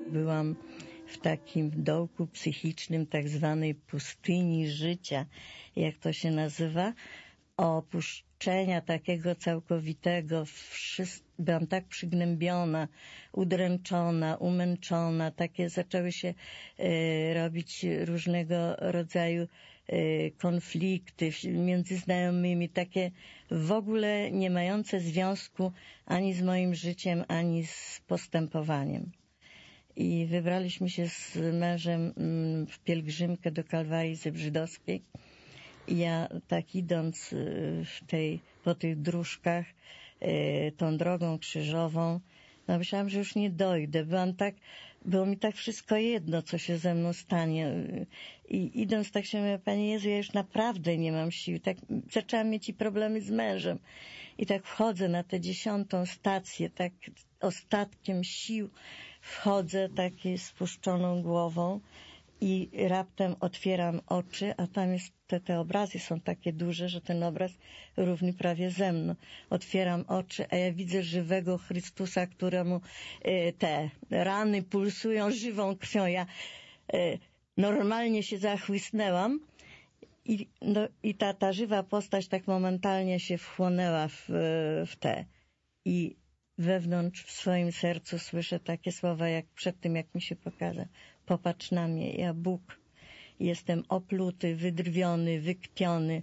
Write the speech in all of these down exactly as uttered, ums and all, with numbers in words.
Byłam w takim dołku psychicznym, tak zwanej pustyni życia, jak to się nazywa, opuszczenia takiego całkowitego. Wszystko, byłam tak przygnębiona, udręczona, umęczona. Takie zaczęły się e, robić różnego rodzaju e, konflikty między znajomymi, takie w ogóle nie mające związku ani z moim życiem, ani z postępowaniem. I wybraliśmy się z mężem w pielgrzymkę do Kalwarii Zebrzydowskiej. I ja tak idąc w tej, po tych dróżkach, tą drogą krzyżową, no myślałam, że już nie dojdę. Byłam tak, było mi tak wszystko jedno, co się ze mną stanie. I idąc tak się mówię, Panie Jezu, ja już naprawdę nie mam sił. Tak zaczęłam mieć i problemy z mężem. I tak wchodzę na tę dziesiątą stację, tak ostatkiem sił wchodzę, takie spuszczoną głową i raptem otwieram oczy, a tam jest, te, te obrazy są takie duże, że ten obraz równy prawie ze mną. Otwieram oczy, a ja widzę żywego Chrystusa, któremu e, te rany pulsują żywą krwią. Ja e, normalnie się zachłysnęłam i, no, i ta, ta żywa postać tak momentalnie się wchłonęła w, w te. I wewnątrz w swoim sercu słyszę takie słowa, jak przed tym, jak mi się pokazał. Popatrz na mnie, ja Bóg. Jestem opluty, wydrwiony, wykpiony.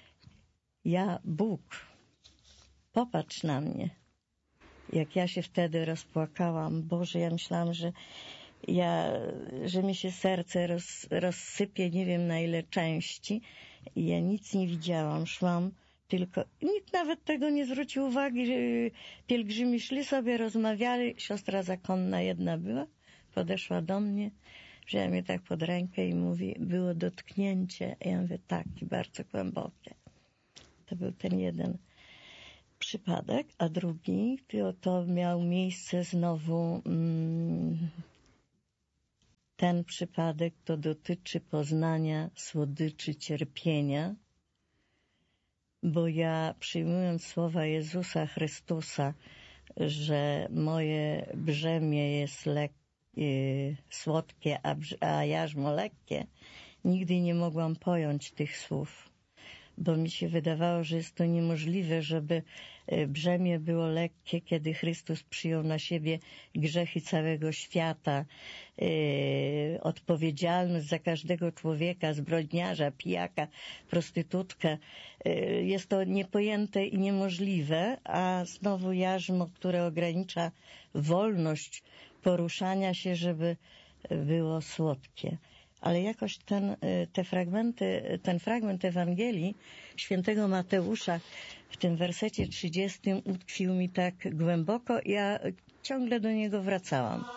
Ja Bóg. Popatrz na mnie. Jak ja się wtedy rozpłakałam, Boże, ja myślałam, że ja, że mi się serce roz, rozsypie, nie wiem na ile części. I ja nic nie widziałam. Szłam tylko, nikt nawet tego nie zwrócił uwagi, że pielgrzymi szli sobie, rozmawiali. Siostra zakonna jedna była, podeszła do mnie, wzięła mnie tak pod rękę i mówi, było dotknięcie. Ja mówię, tak, i bardzo głębokie. To był ten jeden przypadek, a drugi, to, to miał miejsce znowu, mm, ten przypadek to dotyczy poznania słodyczy cierpienia, bo ja przyjmując słowa Jezusa Chrystusa, że moje brzemię jest lekkie, słodkie, a, a jarzmo lekkie, nigdy nie mogłam pojąć tych słów, bo mi się wydawało, że jest to niemożliwe, żeby brzemię było lekkie, kiedy Chrystus przyjął na siebie grzechy całego świata, yy, odpowiedzialność za każdego człowieka, zbrodniarza, pijaka, prostytutkę. Yy, jest to niepojęte i niemożliwe, a znowu jarzmo, które ogranicza wolność poruszania się, żeby było słodkie. Ale jakoś ten, te fragmenty, ten fragment Ewangelii świętego Mateusza w tym wersecie trzydziestym utkwił mi tak głęboko, ja ciągle do niego wracałam.